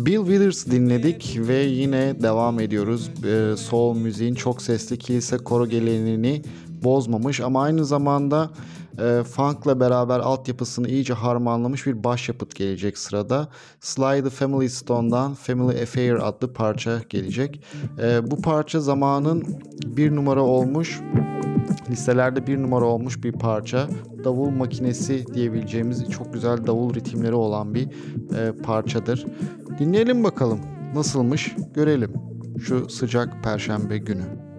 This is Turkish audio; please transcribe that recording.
Bill Withers dinledik ve yine devam ediyoruz. Soul müziğin çok sesli kilise koro geleneğini bozmamış ama aynı zamanda funk'la beraber altyapısını iyice harmanlamış bir başyapıt gelecek sırada. Sly the Family Stone'dan Family Affair adlı parça gelecek. Bu parça zamanın bir numara olmuş, listelerde bir numara olmuş bir parça. Davul makinesi diyebileceğimiz çok güzel davul ritimleri olan bir parçadır. Dinleyelim bakalım nasılmış görelim şu sıcak perşembe günü.